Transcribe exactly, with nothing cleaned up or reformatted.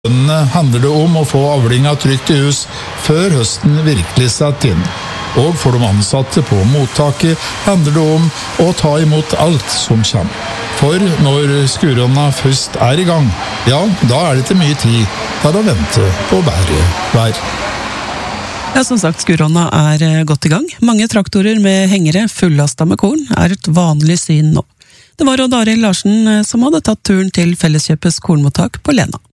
Bøndene handler det om å få avlinga trygt i hus før høsten virkelig setter inn. Og for de ansatte på mottaket handler det om å ta imot alt som kommer. For når skurronna først er i gang, ja, da er det ikke mye tid til å vente på bedre vær. Ja, som sagt, skurronna er godt i gang. Mange traktorer med hengere fullastet med korn er et vanlig syn nå. Det var Odd Arild Larsen som hadde tatt turen til Felleskjøpets kornmottak på Lena.